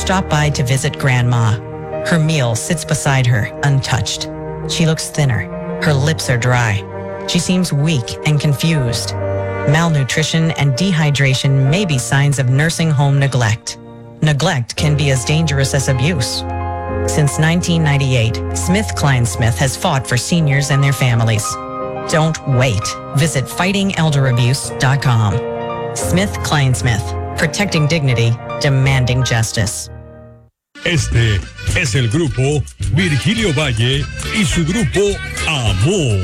stop by to visit Grandma. Her meal sits beside her, untouched. She looks thinner. Her lips are dry. She seems weak and confused. Malnutrition and dehydration may be signs of nursing home neglect. Neglect can be as dangerous as abuse. Since 1998, SmithKline Smith has fought for seniors and their families. Don't wait. Visit fightingelderabuse.com. SmithKline Smith, protecting dignity, demanding justice. Este es el grupo Virgilio Valle y su grupo Amor.